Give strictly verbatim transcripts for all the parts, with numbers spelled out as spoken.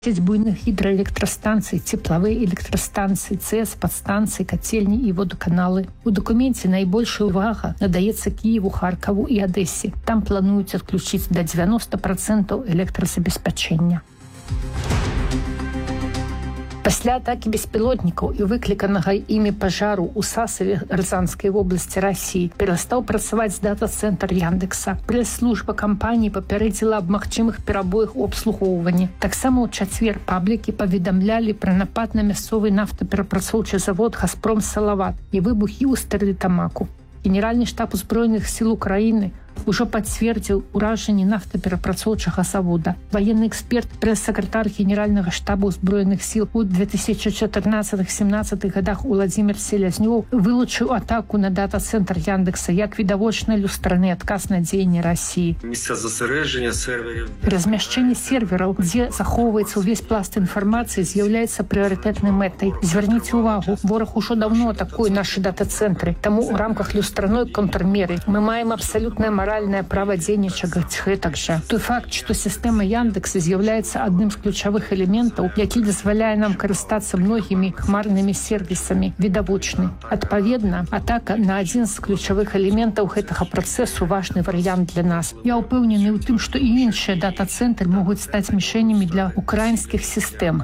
буйных гідраэлектрастанцый, цеплавыя электрастанцыі, ЦЭС, падстанцыі, кацельні і водаканалы. У дакуменце найбольшая ўвага надаецца Кіеву, Харкаву і Адэсе. Там плануюць адключыць да дзевяноста працэнтаў электразабеспячэння. Пасля атакі беспілотнікаў і выкліканага імі пажару ў Сасаве Рязанскай вобласці Расіі перастаў працаваць дата-цэнтр Яндекса. Прэс-служба кампаніі папярэдзіла аб магчымых перабоях у абслугоўванні. Таксама ў чацвер паблікі паведамлялі пра напад на мясцовы нафтаперапрацоўчы завод «Газпром Салават» і выбухі ў Стэрлітамаку. Генеральны штаб узброеных сіл Украіны ўжо пацвердзіў уражанні нафтаперапрацоўчага завода. Ваенны эксперт, прэс-сакратар генеральнага штабу ўзброеных сіл у две тысячи чатырнаццатых-семнаццатых годах Уладзімір Селязнёў вылучыў атаку на дата-цэнтр Яндекса як відавочна люстраны адказ на дзеянні Расіі. Месца засярэджання серверів. Размяшчэнне сервераў, дзе захоўваецца ўвесь пласт інфармацыі, з'яўляецца прыярытэтнай мэтай. Звярніце ўвагу, вораг ужо даўно атакуе нашы дата-цэнтры, таму ў рамках люстраной контрмеры мы маем абсалютнае маральнае права дзейнічаць гэтак жа. Той факт, што сістэма Яндекса з'яўляецца адным з ключавых элементаў, які дазваляе нам карыстацца многімі хмарнымі сервісамі, відавочны. Адпаведна, атака на адзін з ключавых элементаў гэтага працэсу важны варыянт для нас. Я ўпэўнены ў тым, што і іншыя дата-цэнтры могуць стаць мішэнямі для украінскіх сістэм.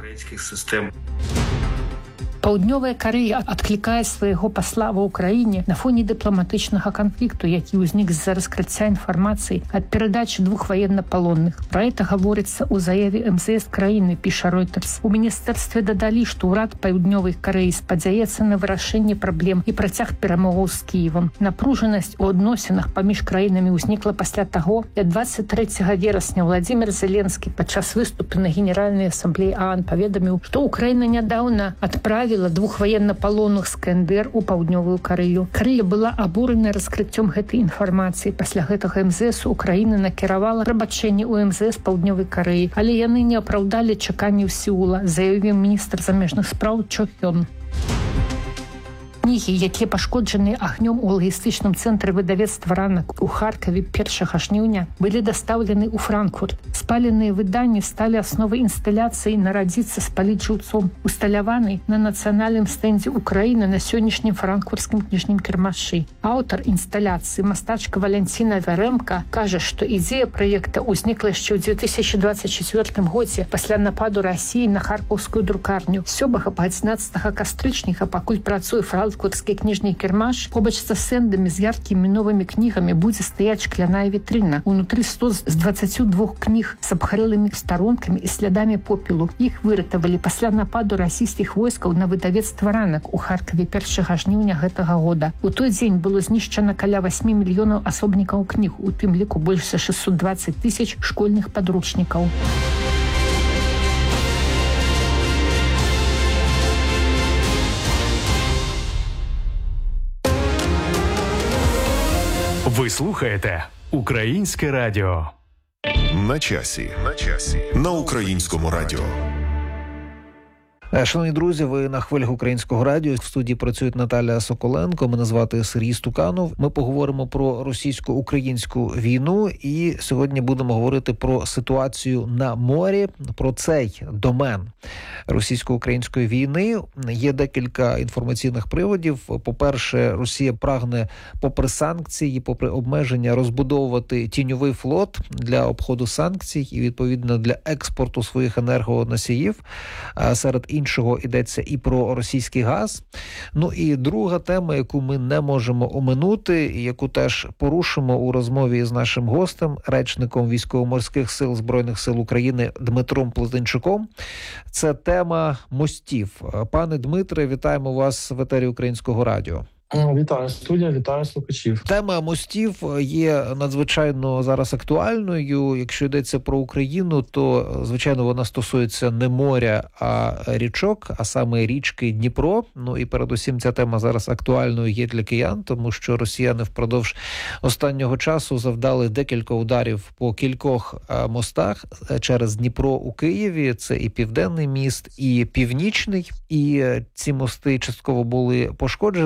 Паўднёвая Карэя адклікае свайго пасла ва ўкраіне на фоне дыпламатычнага канфлікту, які ўзнік з-за раскрыцця інфармацыі ад перадачы двух ваеннапалонных. Пра гэта гаворыцца ў заяве эм зэ эс краіны, піша Reuters. У міністэрстве дадалі, што ўрад Паўднёвай Карэі спадзяецца на вырашэнне праблем і працяг перамоваў з Кіевам. Напружанасць у адносінах паміж краінамі ўзнікла пасля таго, як дваццаць трэцяга верасня Владзімір Зеленскі падчас выступу на Генеральнай асамблеі ААН паведаміў, што Украіна нядаўна адправіла двух ваеннапалонных з ка эн дэ эр у Паўднёвую Карэю. Карэя была абурана раскрыццём гэтай інфармацыі. Пасля гэтага эм зэ эс Украіна накіравала прабачэнне ў эм зэ эс Паўднёвай Карэі, але яны не апраўдалі чаканняў Сеула, заявіў міністр замежных спраў Чо Хён. Кнігі, якія пашкоджаныя агнём у лагістычным цэнтры выдавецтва «Ранак» у Харкаве першага жніўня, былі дастаўлены ў Франкфурт. Спаленыя выданні сталі асновай інсталяцыі «Нарадзіцца спаліць жыўцом», усталяванай на нацыянальным стэндзе Украіны на сённяшнім франкфуртскім кніжным кірмашы. Аўтар інсталяцыі, мастачка Валянціна Вярэмка, кажа, што ідзея праекта ўзнікла яшчэ ў две тысячи двадцать четвёртым годзе пасля нападу Расіі на харкаўскую друкарню. Сёмага па адзінаццатага кастрычніка, пакуль працуе франкфуртскі кніжны кірмаш, побач са сэндамі з яркімі новымі кнігамі будзе стаяць шкляная вітрына. Унутры стос з дваццаццю двух кніг з абхрэлымі старонкамі і слядамі попелу. Іх выратавалі пасля нападу расійскіх войскаў на выдавецтва «Ранак» у Харкаве першага жніўня гэтага года. У той дзень было знішчана каля восьмі мільёнаў асобнікаў кніг, у тым ліку больш за шестьсот двадцать тысяч школьных падручнікаў. Ви слухаєте Українське радіо. На часі. На часі. На Українському радіо. Шановні друзі, ви на хвилях Українського радіо. В студії працює Наталя Соколенко, мене звати Сергій Стуканов. Ми поговоримо про російсько-українську війну і сьогодні будемо говорити про ситуацію на морі, про цей домен російсько-української війни. Є декілька інформаційних приводів. По-перше, Росія прагне, попри санкції, попри обмеження, розбудовувати тіньовий флот для обходу санкцій і, відповідно, для експорту своїх енергоносіїв. Серед іншого йдеться і про російський газ. Ну і друга тема, яку ми не можемо оминути, і яку теж порушимо у розмові з нашим гостем, речником Військово-морських сил Збройних сил України Дмитром Плетенчуком, це тема мостів. Пане Дмитре, вітаємо вас в етері Українського радіо. Вітаю, студія, вітаю слухачів. Тема мостів є надзвичайно зараз актуальною. Якщо йдеться про Україну, то, звичайно, вона стосується не моря, а річок, а саме річки Дніпро. Ну і передусім ця тема зараз актуальною є для киян, тому що росіяни впродовж останнього часу завдали декілька ударів по кількох мостах через Дніпро у Києві. Це і Південний міст, і Північний. І ці мости частково були пошкодженими, але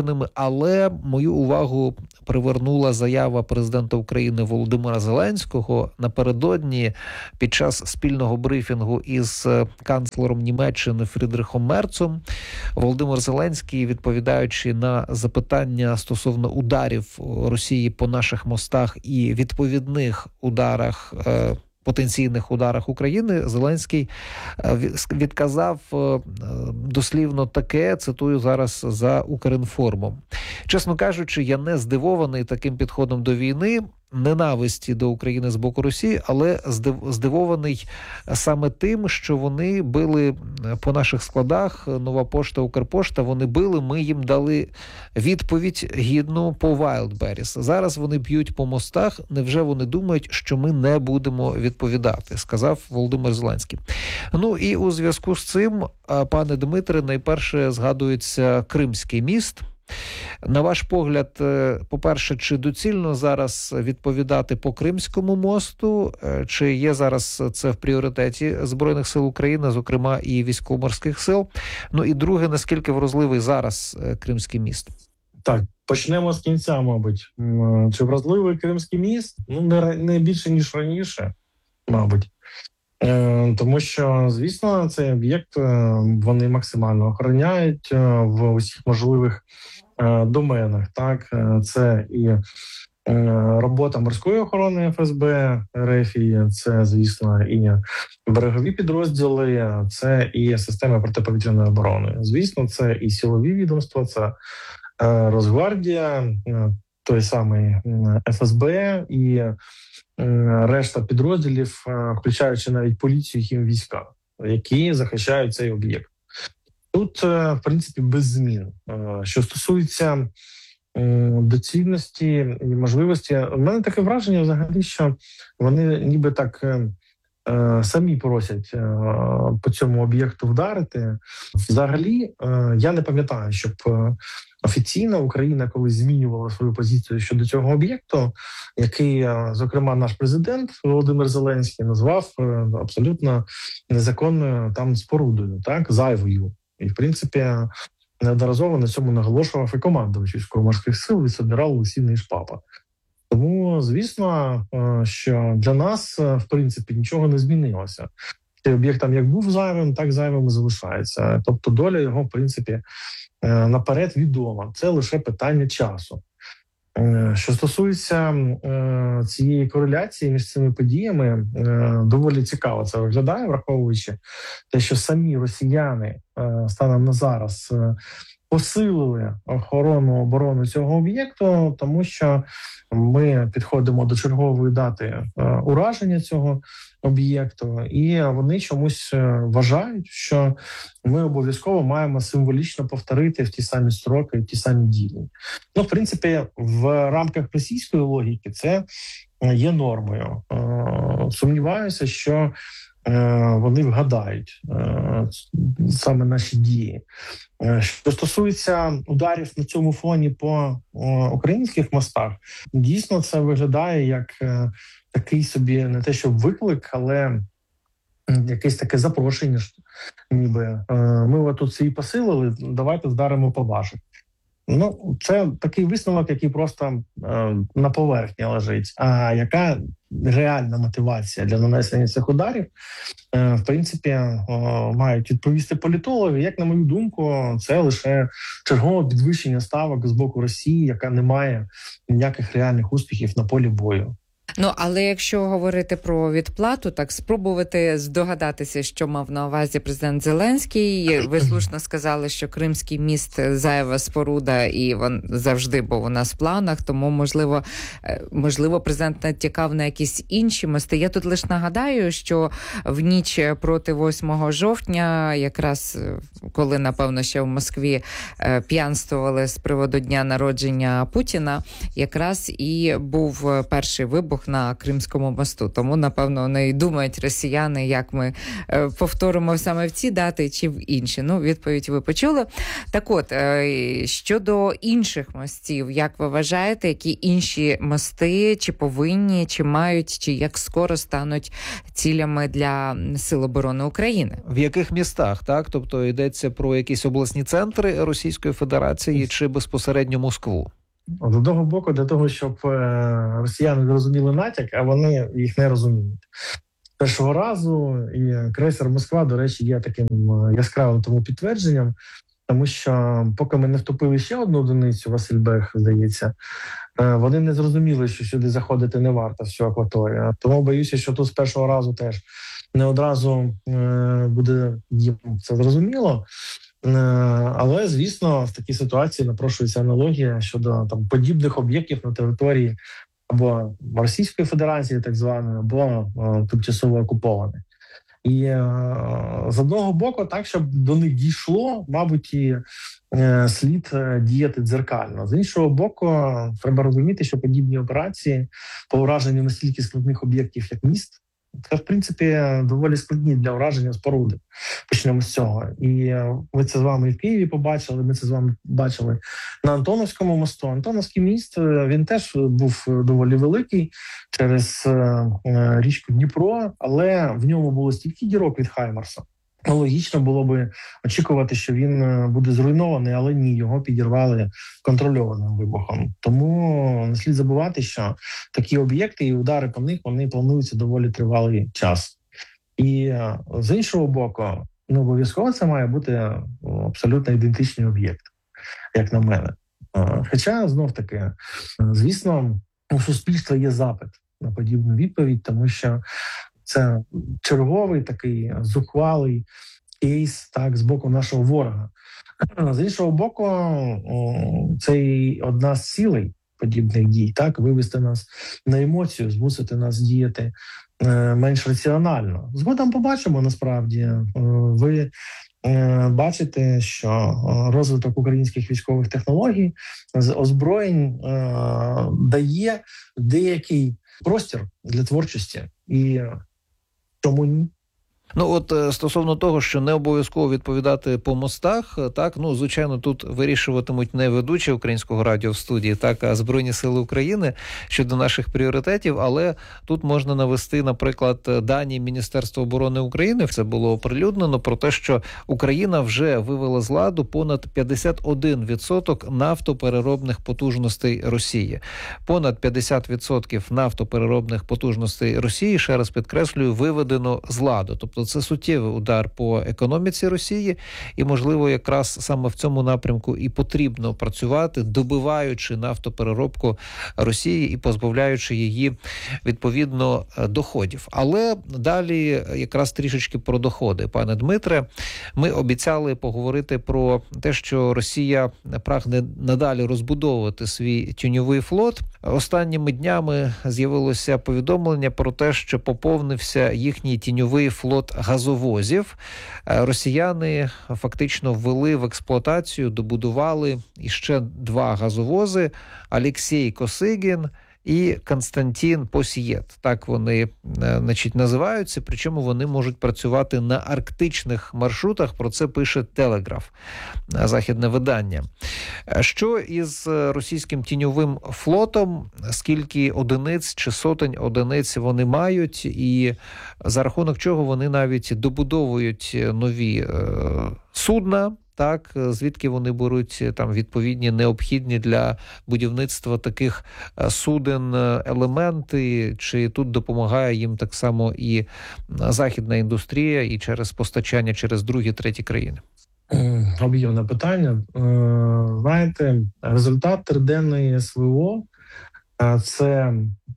Але мою увагу привернула заява президента України Володимира Зеленського напередодні під час спільного брифінгу із канцлером Німеччини Фрідрихом Мерцом. Володимир Зеленський, відповідаючи на запитання стосовно ударів Росії по наших мостах і відповідних ударах, потенційних ударах України, Зеленський відказав дослівно таке, цитую зараз за Укрінформом. Чесно кажучи, я не здивований таким підходом до війни, ненависті до України з боку Росії, але здивований саме тим, що вони били по наших складах, Нова пошта, Укрпошта, вони били, ми їм дали відповідь гідну по Wildberries. Зараз вони б'ють по мостах, невже вони думають, що ми не будемо відповідати, сказав Володимир Зеленський. Ну і у зв'язку з цим, пане Дмитре, найперше згадується Кримський міст. На ваш погляд, по-перше, чи доцільно зараз відповідати по Кримському мосту, чи є зараз це в пріоритеті Збройних сил України, зокрема і військово-морських сил? Ну і друге, наскільки вразливий зараз Кримський міст? Так, почнемо з кінця, мабуть. Чи вразливий Кримський міст? Ну, не, не більше, ніж раніше, мабуть. Тому що, звісно, цей об'єкт вони максимально охороняють в усіх можливих доменах. Так, це і робота морської охорони еф ес бе РФ, це, звісно, і берегові підрозділи, це і системи протиповітряної оборони. Звісно, це і силові відомства, це Росгвардія, той самий еф ес бе і решта підрозділів, включаючи навіть поліцію і війська, які захищають цей об'єкт. Тут, в принципі, без змін. Що стосується доцільності і можливості, у мене таке враження взагалі, що вони ніби так самі просять по цьому об'єкту вдарити. Взагалі, я не пам'ятаю, щоб офіційно Україна колись змінювала свою позицію щодо цього об'єкту, який, зокрема, наш президент Володимир Зеленський назвав абсолютно незаконною там спорудою, так, зайвою. І, в принципі, неодноразово на цьому наголошував і командувач військово-морських сил, віце-адмірал Олексій Нейшпапа. Тому, звісно, що для нас, в принципі, нічого не змінилося. Цей об'єкт там як був зайвим, так зайвим і залишається. Тобто доля його, в принципі, наперед відома. Це лише питання часу. Що стосується цієї кореляції між цими подіями, доволі цікаво це виглядає, враховуючи те, що самі росіяни станом на зараз посилили охорону оборону цього об'єкту, тому що ми підходимо до чергової дати ураження цього об'єкту, і вони чомусь вважають, що ми обов'язково маємо символічно повторити в ті самі строки, в ті самі дії. Ну, в принципі, в рамках російської логіки це є нормою. Сумніваюся, що вони вгадають саме наші дії. Що стосується ударів на цьому фоні по українських мостах, дійсно це виглядає як такий собі, не те що виклик, але якесь таке запрошення, ніби ми от тут всі посилили, давайте вдаримо по ваших. Ну, це такий висновок, який просто е, на поверхні лежить. А яка реальна мотивація для нанесення цих ударів, е, в принципі, е, мають відповісти політологи. Як на мою думку, це лише чергове підвищення ставок з боку Росії, яка не має ніяких реальних успіхів на полі бою. Ну, але якщо говорити про відплату, так спробувати здогадатися, що мав на увазі президент Зеленський. Ви слушно сказали, що Кримський міст зайва споруда, і він завжди був у нас в планах, тому, можливо, можливо, президент натякав на якісь інші мости. Я тут лише нагадаю, що в ніч проти восьмого жовтня, якраз коли, напевно, ще в Москві п'янствували з приводу дня народження Путіна, якраз і був перший вибух вибух на Кримському мосту. Тому, напевно, вони й думають, росіяни, як ми повторимо саме в ці дати чи в інші. Ну, відповідь ви почули. Так от, щодо інших мостів, як ви вважаєте, які інші мости чи повинні, чи мають, чи як скоро стануть цілями для Сил оборони України? В яких містах, так? Тобто йдеться про якісь обласні центри Російської Федерації чи безпосередньо Москву? З одного боку, для того, щоб росіяни зрозуміли натяк, а вони їх не розуміють. Першого разу і крейсер Москва, до речі, є таким яскравим тому підтвердженням, тому що поки ми не втопили ще одну одиницю, Васильбег, здається, вони не зрозуміли, що сюди заходити не варто, всю акваторію. Тому боюся, що тут з першого разу теж не одразу буде їм це зрозуміло. Але, звісно, в такій ситуації напрошується аналогія щодо там подібних об'єктів на території або Російської Федерації, так званої, або тимчасово окупованої. І з одного боку, так, щоб до них дійшло, мабуть, і слід діяти дзеркально. З іншого боку, треба розуміти, що подібні операції по ураженню настільки складних об'єктів, як міст, це, в принципі, доволі складні для ураження споруди. Почнемо з цього. І ви це з вами і в Києві побачили, ми це з вами бачили на Антоновському мосту. Антоновський міст, він теж був доволі великий через річку Дніпро, але в ньому було стільки дірок від Хаймарса. Логічно було би очікувати, що він буде зруйнований, але ні, його підірвали контрольованим вибухом. Тому не слід забувати, що такі об'єкти і удари по них, вони плануються доволі тривалий час. І з іншого боку, ну, обов'язково це має бути абсолютно ідентичний об'єкт, як на мене. Хоча, знов-таки, звісно, у суспільства є запит на подібну відповідь, тому що це черговий такий зухвалий кейс, так, з боку нашого ворога. З іншого боку, це і одна з цілей подібних дій, так, вивести нас на емоцію, змусити нас діяти менш раціонально. Згодом побачимо, насправді. Ви бачите, що розвиток українських військових технологій з озброєнь дає деякий простір для творчості. І чому ні? Ну от стосовно того, що не обов'язково відповідати по мостах, так, ну, звичайно, тут вирішуватимуть не ведучі Українського радіо в студії, так, а Збройні Сили України щодо наших пріоритетів, але тут можна навести, наприклад, дані Міністерства оборони України, це було оприлюднено, про те, що Україна вже вивела з ладу понад п'ятдесят один відсоток нафтопереробних потужностей Росії. Понад п'ятдесят відсотків нафтопереробних потужностей Росії, ще раз підкреслюю, виведено з ладу. Тобто це суттєвий удар по економіці Росії, і, можливо, якраз саме в цьому напрямку і потрібно працювати, добиваючи нафтопереробку Росії і позбавляючи її, відповідно, доходів. Але далі якраз трішечки про доходи. Пане Дмитре, ми обіцяли поговорити про те, що Росія прагне надалі розбудовувати свій тіньовий флот. Останніми днями з'явилося повідомлення про те, що поповнився їхній тіньовий флот газовозів. Росіяни фактично ввели в експлуатацію, добудували іще два газовози – Олексій Косигін і Константин Посієт. Так вони, значить, називаються, причому вони можуть працювати на арктичних маршрутах, про це пише Телеграф, західне видання. Що із російським тіньовим флотом, скільки одиниць чи сотень одиниць вони мають, і за рахунок чого вони навіть добудовують нові е, судна, так, звідки вони беруть там відповідні необхідні для будівництва таких суден елементи, чи тут допомагає їм так само і західна індустрія, і через постачання через другі, треті країни? Об'ємне питання. Знаєте, результат триденної СВО – це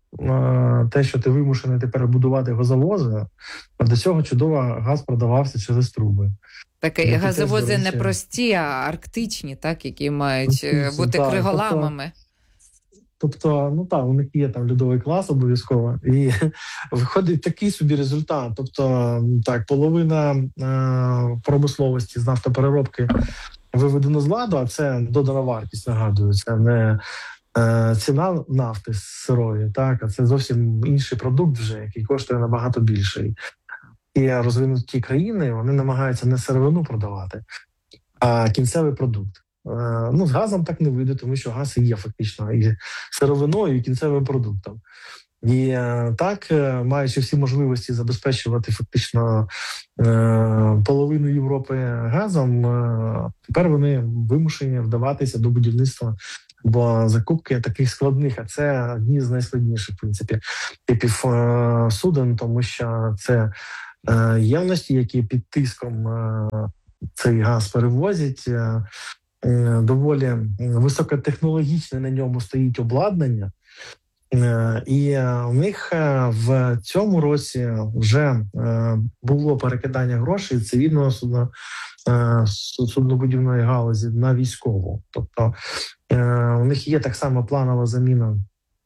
те, що ти вимушений тепер будувати газовози, а до цього чудово газ продавався через труби. Так, і газовози не прості, а арктичні, так, які мають арктичні, бути так, криголамами. Тобто, тобто, ну так, у них є там льодовий клас обов'язково, і виходить такий собі результат. Тобто, так, половина е- промисловості з нафтопереробки виведено з ладу, а це додана вартість, нагадую, це не ціна нафти сирої, так, а це зовсім інший продукт вже, який коштує набагато більше. І розвинуті країни, вони намагаються не сировину продавати, а кінцевий продукт. Ну, з газом так не вийде, тому що газ і є фактично і сировиною, і кінцевим продуктом. І так, маючи всі можливості забезпечувати фактично половину Європи газом, тепер вони вимушені вдаватися до будівництва, бо закупки таких складних, а це одні з найскладніших, в принципі, типів суден, тому що це ємності, які під тиском цей газ перевозять, доволі високотехнологічне на ньому стоїть обладнання, і у них в цьому році вже було перекидання грошей з цивільного судна, суднобудівної галузі на військову. Тобто у них є так само планова заміна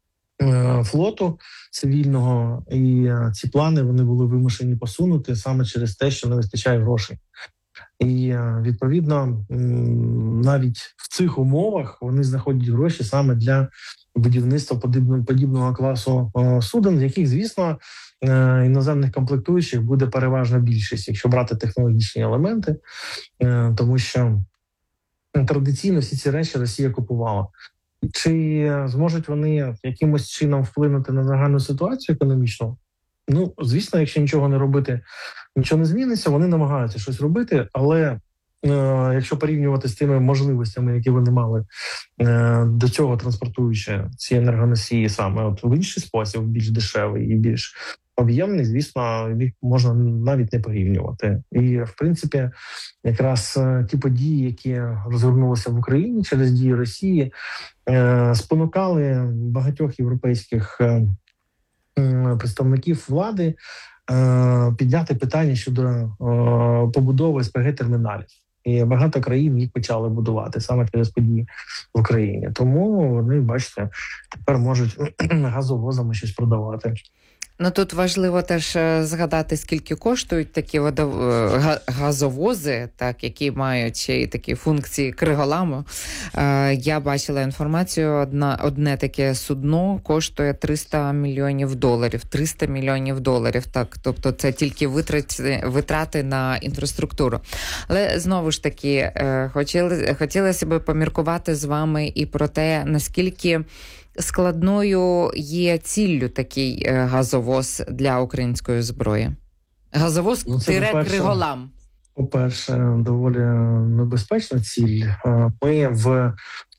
флоту цивільного, і ці плани вони були вимушені посунути саме через те, що не вистачає грошей. І, відповідно, навіть в цих умовах вони знаходять гроші саме для будівництва подібного, подібного класу суден, в яких, звісно, іноземних комплектуючих буде переважна більшість, якщо брати технологічні елементи, тому що традиційно всі ці речі Росія купувала. Чи зможуть вони якимось чином вплинути на загальну ситуацію економічну? Ну, звісно, якщо нічого не робити, нічого не зміниться, вони намагаються щось робити, але е, якщо порівнювати з тими можливостями, які вони мали е, до цього транспортуючи ці енергоносії саме от в інший спосіб, більш дешевий і більш об'ємний, звісно, їх можна навіть не порівнювати. І, в принципі, якраз е, ті події, які розгорнулися в Україні через дії Росії, е, спонукали багатьох європейських е, представників влади е, підняти питання щодо е, побудови ес пе ге-терміналів. І багато країн їх почали будувати саме через події в Україні. Тому вони, бачите, тепер можуть газовозами щось продавати. Ну, тут важливо теж згадати, скільки коштують такі водов... газовози, так, які мають ще й такі функції криголаму. Я бачила інформацію, одна, одне таке судно коштує триста мільйонів доларів. триста мільйонів доларів, так. Тобто це тільки витрати, витрати на інфраструктуру. Але, знову ж таки, хотіли, хотілося б поміркувати з вами і про те, наскільки складною є ціллю такий газовоз для української зброї? Газовоз ну, тире Криголам. По-перше, доволі небезпечна ціль. Ми в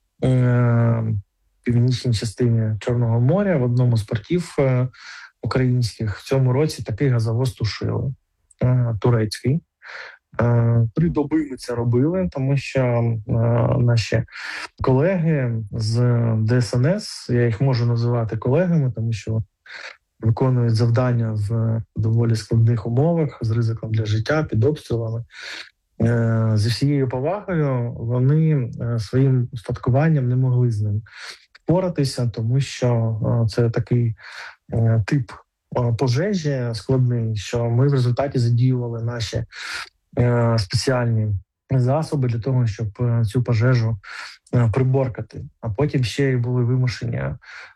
е, північній частині Чорного моря в одному з портів е, українських в цьому році такий газовоз тушили. Е, турецький. Три доби ми це робили, тому що е, наші колеги з де ес ен ес, я їх можу називати колегами, тому що виконують завдання в доволі складних умовах, з ризиком для життя, під обстрілами. Е, зі всією повагою вони е, своїм устаткуванням не могли з ним впоратися, тому що е, це такий е, тип е, пожежі складний, що ми в результаті задіювали наші спеціальні засоби для того, щоб цю пожежу приборкати. А потім ще й були вимушені е,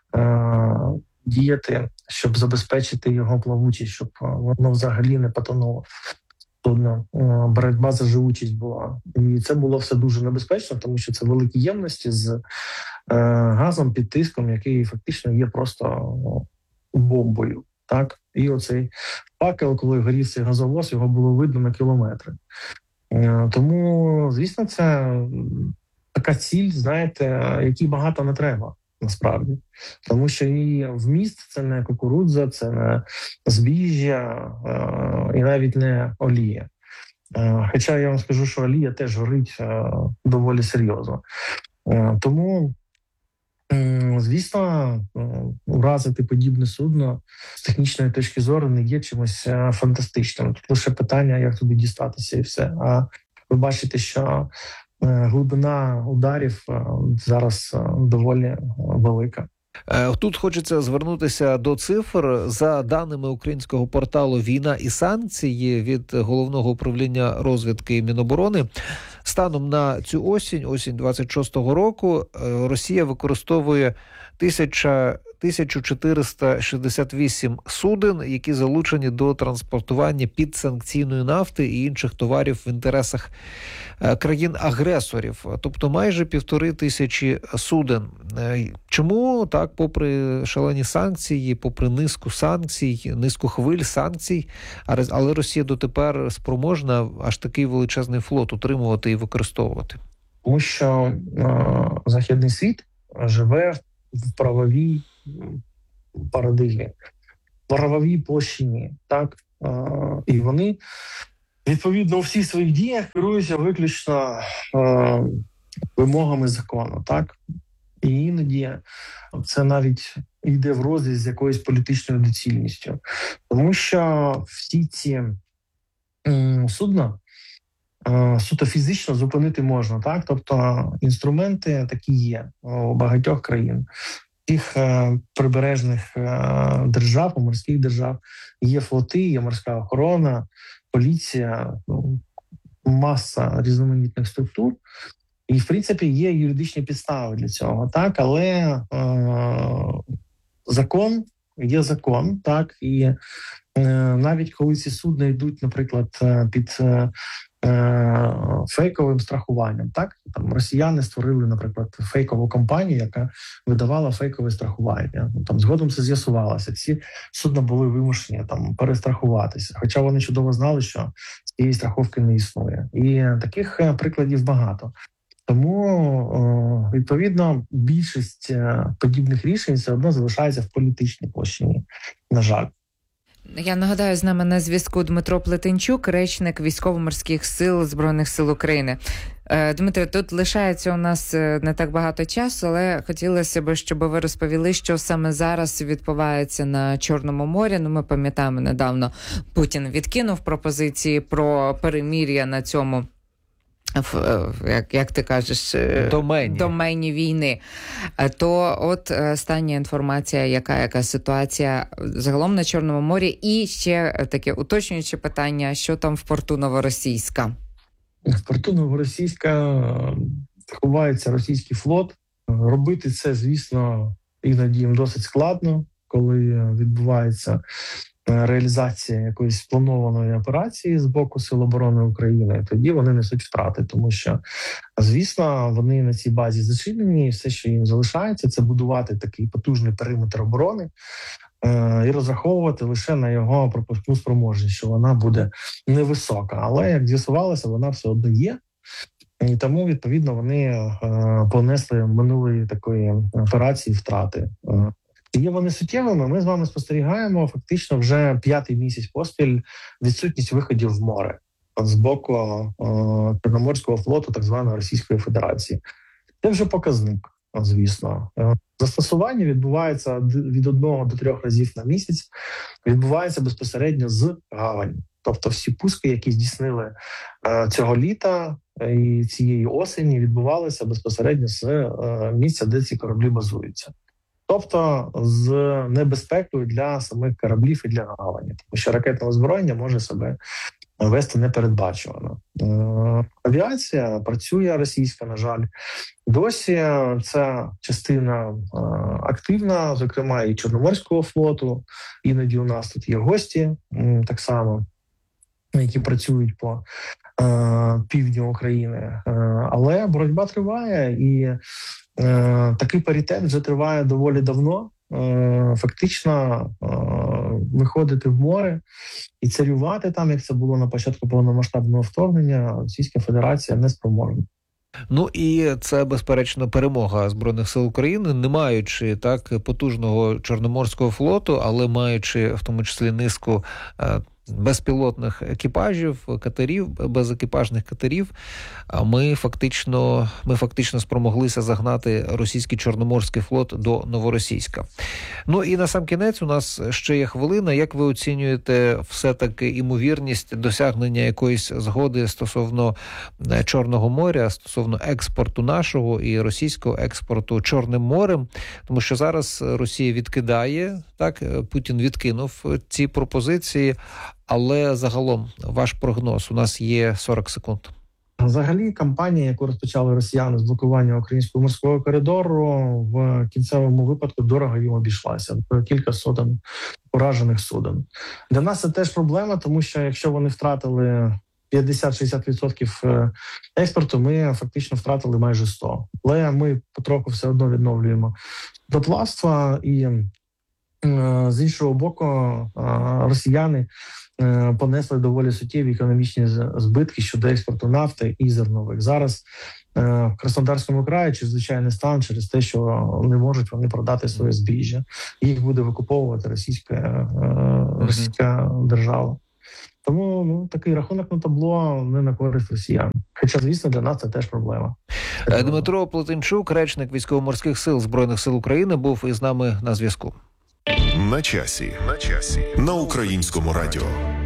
діяти, щоб забезпечити його плавучість, щоб воно взагалі не потонуло. Судно. Боротьба за живучість була. І це було все дуже небезпечно, тому що це великі ємності з е, газом під тиском, який фактично є просто бомбою. Так? І оцей факел, коли горів цей газовоз, його було видно на кілометри. Тому, звісно, це така ціль, знаєте, якій багато не треба, насправді. Тому що і вміст – це не кукурудза, це не збіжжя і навіть не олія. Хоча я вам скажу, що олія теж горить доволі серйозно. Тому, звісно, уразити подібне судно з технічної точки зору не є чимось фантастичним. Тут лише питання, як туди дістатися і все. А ви бачите, що глибина ударів зараз доволі велика. Тут хочеться звернутися до цифр. За даними українського порталу «Війна і санкції» від Головного управління розвідки Міноборони, Станом на цю осінь, осінь двадцять шостого року, Росія використовує тисяча тисячу чотириста шістдесят вісім суден, які залучені до транспортування підсанкційної нафти і інших товарів в інтересах країн-агресорів, тобто майже півтори тисячі суден. Чому так, попри шалені санкції, попри низку санкцій, низку хвиль санкцій, але Росія дотепер спроможна аж такий величезний флот утримувати і використовувати? Тому що е, західний світ живе в правовій парадигмі, в правовій площині, так? Е, і вони відповідно у всіх своїх діях керуються виключно е, вимогами закону, так? І іноді це навіть йде в розріз з якоюсь політичною доцільністю. Тому що всі ці м, судна е, суто фізично зупинити можна, так? Тобто інструменти такі є у багатьох країн. Тих е, прибережних е, держав, у морських держав є флоти, є морська охорона, поліція, ну, маса різноманітних структур. І, в принципі, є юридичні підстави для цього, так, але е, закон є закон, так, і е, навіть коли ці судна йдуть, наприклад, під е, фейковим страхуванням, так, там росіяни створили, наприклад, фейкову компанію, яка видавала фейкове страхування. Там згодом це з'ясувалося. Ці судна були вимушені там перестрахуватися, хоча вони чудово знали, що цієї страховки не існує. І таких прикладів багато. Тому, відповідно, більшість подібних рішень все одно залишається в політичній площині, на жаль. Я нагадаю, з нами на зв'язку Дмитро Плетенчук, речник Військово-морських сил Збройних сил України. Дмитро, тут лишається у нас не так багато часу, але хотілося б, щоб ви розповіли, що саме зараз відбувається на Чорному морі. Ну, ми пам'ятаємо, недавно Путін відкинув пропозиції про перемир'я на цьому, як, як ти кажеш, домені. домені війни. То от остання інформація, яка, яка ситуація загалом на Чорному морі. І ще таке уточнююче питання, що там в порту Новоросійська? В порту Новоросійська ховається російський флот. Робити це, звісно, іноді їм досить складно, коли відбувається реалізація якоїсь спланованої операції з боку Сил оборони України, тоді вони несуть втрати, тому що, звісно, вони на цій базі зачинені, і все, що їм залишається, це будувати такий потужний периметр оборони е- і розраховувати лише на його пропускну спроможність, що вона буде невисока, але, як з'ясувалося, вона все одно є. І тому, відповідно, вони е- понесли минулої такої операції втрати. Є вони суттєвими, ми з вами спостерігаємо фактично вже п'ятий місяць поспіль відсутність виходів в море з боку е, Чорноморського флоту так званої Російської Федерації. Це вже показник, звісно. Е, застосування відбувається від одного до трьох разів на місяць, відбувається безпосередньо з гавані. Тобто всі пуски, які здійснили е, цього літа і цієї осені, відбувалися безпосередньо з е, місця, де ці кораблі базуються. Тобто з небезпекою для самих кораблів і для гавані, тому що ракетне озброєння може себе вести непередбачувано. Е, авіація працює російська, на жаль. Досі ця частина е, активна, зокрема і Чорноморського флоту. Іноді у нас тут є гості, е, так само, які працюють по е, півдню України. Е, але боротьба триває, і Е, такий паритет вже триває доволі давно. Е, фактично е, виходити в море і царювати там, як це було на початку повномасштабного вторгнення, Російська Федерація не спроможна. Ну і це, безперечно, перемога Збройних сил України, не маючи так потужного Чорноморського флоту, але маючи в тому числі низку е, безпілотних екіпажів, катерів, безекіпажних катерів, ми фактично, ми фактично спромоглися загнати російський Чорноморський флот до Новоросійська. Ну і на сам кінець у нас ще є хвилина. Як ви оцінюєте все-таки імовірність досягнення якоїсь згоди стосовно Чорного моря, стосовно експорту нашого і російського експорту Чорним морем? Тому що зараз Росія відкидає, так, Путін відкинув ці пропозиції, але загалом ваш прогноз, у нас є сорок секунд. Взагалі, кампанія, яку розпочали росіяни з блокування українського морського коридору, в кінцевому випадку дорого їм обійшлася. Кілька сотень уражених суден. Для нас це теж проблема, тому що якщо вони втратили п'ятдесят-шістдесят відсотків експорту, ми фактично втратили майже сто. Але ми потроху все одно відновлюємо судноплавство, і з іншого боку росіяни понесли доволі суттєві економічні збитки щодо експорту нафти і зернових. Зараз в Краснодарському краї чрезвичайний стан через те, що не можуть вони продати своє збіжжя. Їх буде викуповувати російська, російська держава. Тому ну, такий рахунок на табло не на користь росіян. Хоча, звісно, для нас це теж проблема. Дмитро Плетенчук, речник Військово-морських сил Збройних сил України, був із нами на зв'язку. На часі. На часі. На Українському радіо.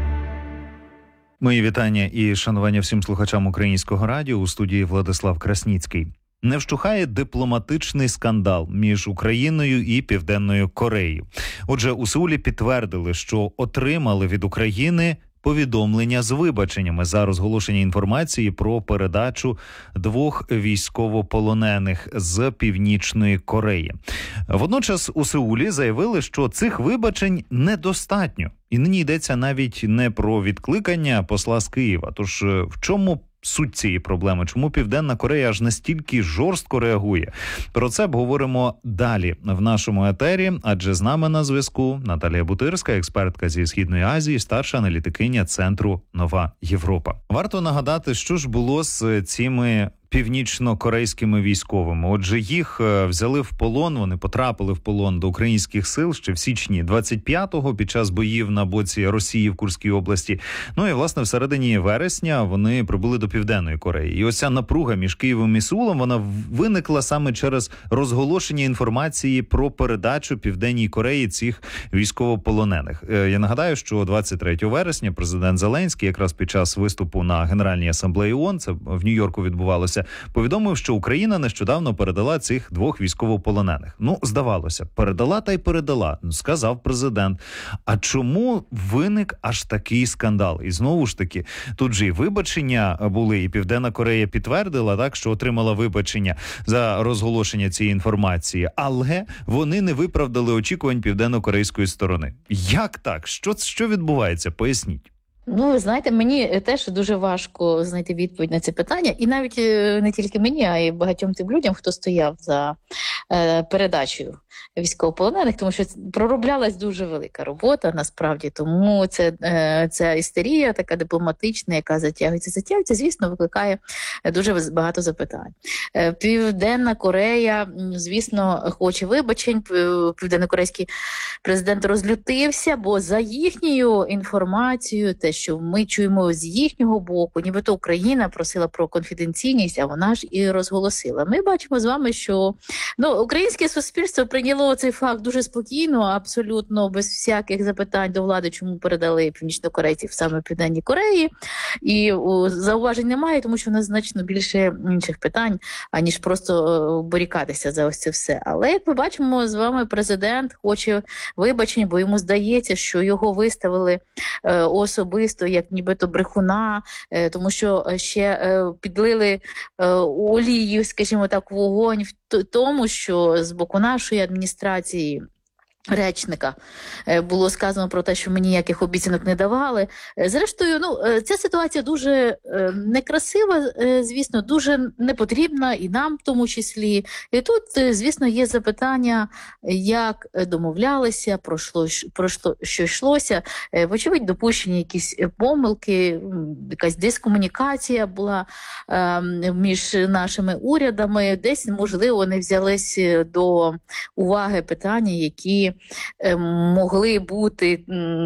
Мої вітання і шанування всім слухачам Українського радіо. У студії Владислав Красніцький. Не вщухає дипломатичний скандал між Україною і Південною Кореєю. Отже, у Сеулі підтвердили, що отримали від України повідомлення з вибаченнями за розголошення інформації про передачу двох військовополонених з Північної Кореї. Водночас у Сеулі заявили, що цих вибачень недостатньо. І нині йдеться навіть не про відкликання посла з Києва. Тож в чому суть цієї проблеми? Чому Південна Корея аж настільки жорстко реагує? Про це обговоримо далі в нашому етері, адже з нами на зв'язку Наталія Бутирська, експертка зі Східної Азії, старша аналітикиня Центру «Нова Європа». Варто нагадати, що ж було з цими північно-корейськими військовими. Отже, їх взяли в полон, вони потрапили в полон до українських сил ще в січні двадцять п'ятого під час боїв на боці Росії в Курській області. Ну і, власне, в середині вересня вони прибули до Південної Кореї. І ось ця напруга між Києвом і Сеулом, вона виникла саме через розголошення інформації про передачу Південній Кореї цих військовополонених. Я нагадаю, що двадцять третього вересня президент Зеленський, якраз під час виступу на Генеральній асамблеї ООН, це в Нью-Йорку відбувалося, повідомив, що Україна нещодавно передала цих двох військовополонених. Ну, здавалося, передала та й передала, сказав президент. А чому виник аж такий скандал? І знову ж таки, тут же і вибачення були, і Південна Корея підтвердила, так, що отримала вибачення за розголошення цієї інформації, але вони не виправдали очікувань південно-корейської сторони. Як так? Що, що відбувається? Поясніть. Ну, ви знаєте, мені теж дуже важко знайти відповідь на це питання. І навіть не тільки мені, а й багатьом тим людям, хто стояв за е, передачею військовополонених, тому що пророблялась дуже велика робота, насправді. Тому це, е, ця істерія така дипломатична, яка затягується, затягується, звісно, викликає дуже багато запитань. Е, Південна Корея, звісно, хоче вибачень. Південно-корейський президент розлютився, бо за їхньою інформацією, те, що ми чуємо з їхнього боку, нібито Україна просила про конфіденційність, а вона ж і розголосила. Ми бачимо з вами, що ну, українське суспільство прийняло цей факт дуже спокійно, абсолютно без всяких запитань до влади, чому передали північнокорейців саме Південній Кореї. І о, зауважень немає, тому що в нас значно більше інших питань, аніж просто борікатися за ось це все. Але, як ми бачимо, з вами президент хоче вибачення, бо йому здається, що його виставили е, особисто, як нібито брехуна, е, тому що ще е, підлили е, олію, скажімо так, вогонь в тому, що з боку нашої адміністрації речника було сказано про те, що ми ніяких обіцянок не давали. Зрештою, ну, ця ситуація дуже некрасива, звісно, дуже непотрібна і нам в тому числі. І тут, звісно, є запитання, як домовлялися, про що, про що йшлося. Вочевидь, допущені якісь помилки, якась дискомунікація була між нашими урядами. Десь, можливо, не взялись до уваги питання, які могли бути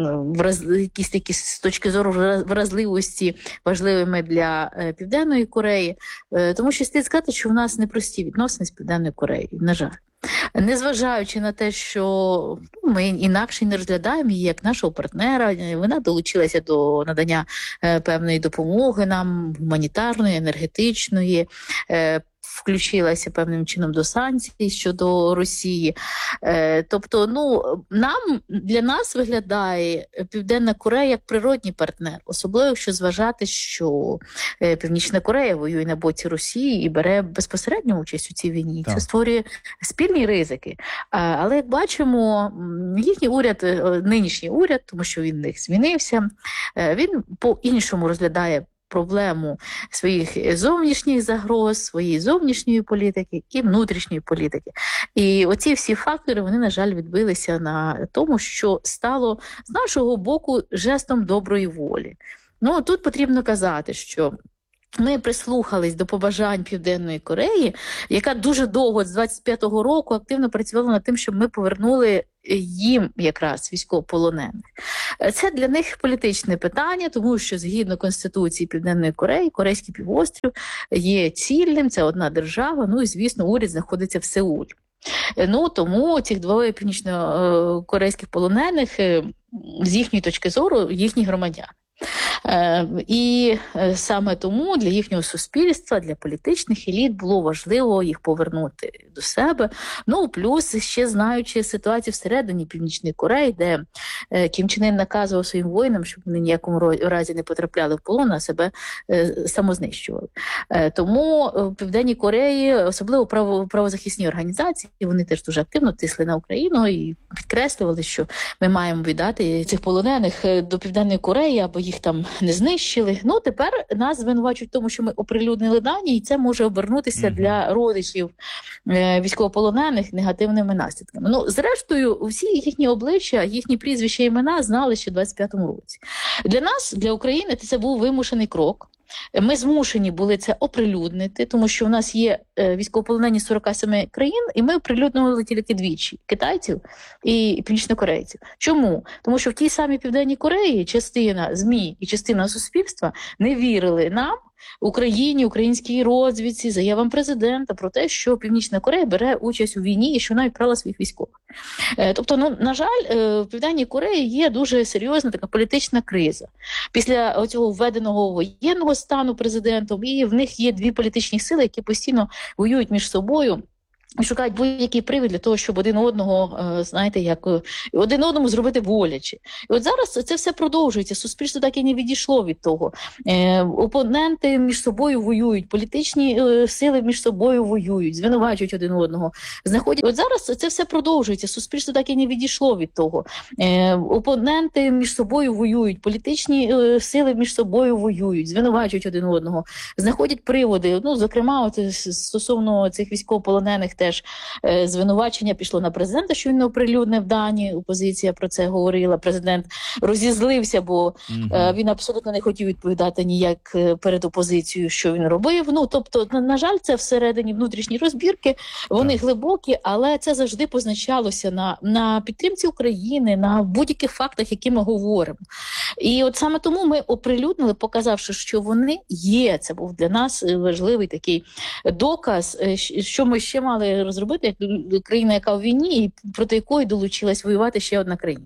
якісь такі з точки зору вразливості важливими для Південної Кореї. Тому що слід сказати, що в нас непрості відносини з Південною Кореєю, на жаль. Незважаючи на те, що ми інакше не розглядаємо її як нашого партнера, вона долучилася до надання певної допомоги нам, гуманітарної, енергетичної, включилася певним чином до санкцій щодо Росії. Тобто, ну, нам, для нас виглядає Південна Корея як природній партнер, особливо якщо зважати, що Північна Корея воює на боці Росії і бере безпосередню участь у цій війні. Так. Це створює спільні ризики. Але, як бачимо, їхній уряд, нинішній уряд, тому що він в них змінився, він по-іншому розглядає проблему своїх зовнішніх загроз, своєї зовнішньої політики і внутрішньої політики. І оці всі фактори, вони, на жаль, відбилися на тому, що стало з нашого боку жестом доброї волі. Ну, тут потрібно казати, що ми прислухались до побажань Південної Кореї, яка дуже довго, з двадцять п'ятого року, активно працювала над тим, щоб ми повернули їм якраз військовополонених. Це для них політичне питання, тому що згідно Конституції Південної Кореї, Корейський півострів є цільним, це одна держава, ну і, звісно, уряд знаходиться в Сеулі. Ну, тому цих двоє північно-корейських полонених, з їхньої точки зору, їхні громадяни. І саме тому для їхнього суспільства, для політичних еліт було важливо їх повернути до себе. Ну, плюс ще знаючи ситуацію всередині Північної Кореї, де Кім Чен Ін наказував своїм воїнам, щоб вони ніякому разі не потрапляли в полон, а себе самознищували. Тому в Південній Кореї, особливо право, правозахисні організації, вони теж дуже активно тисли на Україну і підкреслювали, що ми маємо віддати цих полонених до Південної Кореї, або їх там не знищили. Ну, тепер нас звинувачують в тому, що ми оприлюднили дані, і це може обернутися mm-hmm. для родичів е, військовополонених негативними наслідками. Ну, зрештою, всі їхні обличчя, їхні прізвища і імена знали ще в двадцять п'ятому році. Для нас, для України, це був вимушений крок. Ми змушені були це оприлюднити, тому що у нас є військовополонені з сорока семи країн, і ми оприлюднили тільки двічі – китайців і північнокорейців. Чому? Тому що в тій самій Південній Кореї частина ЗМІ і частина суспільства не вірили нам, Україні, українській розвідці, заявам президента про те, що Північна Корея бере участь у війні і що вона відправила своїх військових. Тобто, ну, на жаль, в Південній Кореї є дуже серйозна така політична криза. Після цього введеного воєнного стану президентом, і в них є дві політичні сили, які постійно воюють між собою, шукають будь-який привід для того, щоб один одного, знаєте, як один одному зробити боляче. І от зараз це все продовжується. Суспільство так і не відійшло від того. Е, опоненти між собою воюють, політичні е, сили між собою воюють, звинувачують один одного, знаходять. От зараз це все продовжується. Суспільство так і не відійшло від того. Е, опоненти між собою воюють, політичні е, сили між собою воюють, звинувачують один одного, знаходять приводи. Ну, зокрема, от, стосовно цих військовополонених теж е, звинувачення пішло на президента, що він не оприлюднив дані, опозиція про це говорила, президент розізлився, бо mm-hmm. е, він абсолютно не хотів відповідати ніяк перед опозицією, що він робив. Ну, тобто, на, на жаль, це всередині внутрішні розбірки, вони yeah. глибокі, але це завжди позначалося на, на підтримці України, на будь-яких фактах, які ми говоримо. І от саме тому ми оприлюднили, показавши, що вони є. Це був для нас важливий такий доказ, що ми ще мали розробити, як країна, яка в війні, і проти якої долучилась воювати ще одна країна.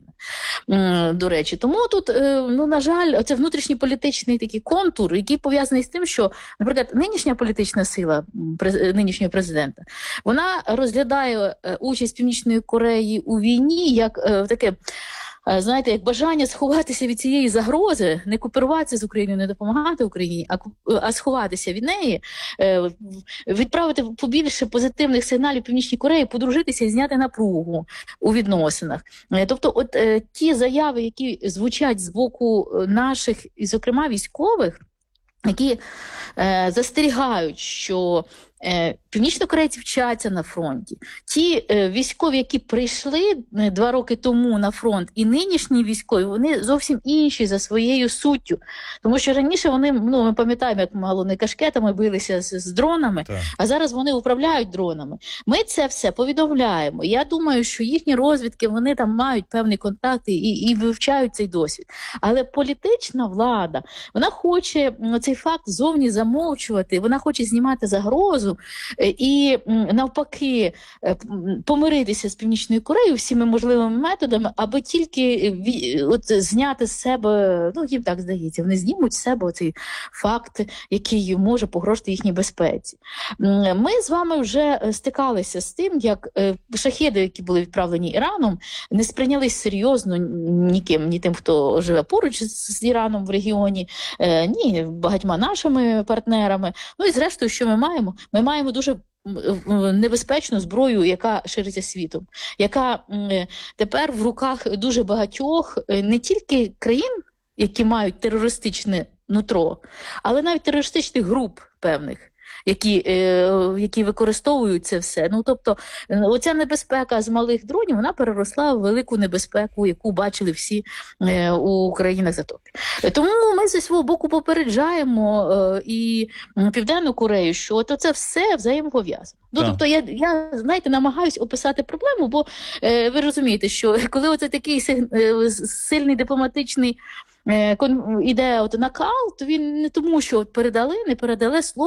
До речі, тому тут, ну, на жаль, це внутрішній політичний такий контур, який пов'язаний з тим, що, наприклад, нинішня політична сила нинішнього президента, вона розглядає участь Північної Кореї у війні як таке, знаєте, як бажання сховатися від цієї загрози, не кооперуватися з Україною, не допомагати Україні, а, а сховатися від неї, відправити побільше позитивних сигналів Північній Кореї, подружитися і зняти напругу у відносинах. Тобто от ті заяви, які звучать з боку наших, і зокрема військових, які е, застерігають, що е, північнокорейці вчаться на фронті. Ті е, військові, які прийшли два роки тому на фронт, і нинішні військові, вони зовсім інші за своєю суттю. Тому що раніше вони, ну, ми пам'ятаємо, як мало не кашкетами билися з, з дронами, так. А зараз вони управляють дронами. Ми це все повідомляємо. Я думаю, що їхні розвідки, вони там мають певні контакти і, і вивчають цей досвід. Але політична влада, вона хоче цей факт зовні замовити. замовчувати, вона хоче знімати загрозу і навпаки помиритися з Північною Кореєю всіми можливими методами, аби тільки от зняти з себе, ну їм так здається, вони знімуть з себе оцей факт, який може погрожувати їхній безпеці. Ми з вами вже стикалися з тим, як шахеди, які були відправлені Іраном, не сприйнялись серйозно ніким, ні тим, хто живе поруч з Іраном в регіоні, ні багатьма нашими партнерами. Ну і зрештою, що ми маємо? Ми маємо дуже небезпечну зброю, яка шириться світом, яка тепер в руках дуже багатьох не тільки країн, які мають терористичне нутро, але навіть терористичних груп певних, які, е, які використовують це все. Ну, тобто, оця небезпека з малих дронів, вона переросла в велику небезпеку, яку бачили всі е, у країнах Затоки. Тому ми зі свого боку попереджаємо е, і Південну Корею, що то це все взаємопов'язано. Ну, тобто, я, я, знаєте, намагаюсь описати проблему, бо е, ви розумієте, що коли оце такий сильний дипломатичний іде от накал, то він не тому, що передали, не передали слово,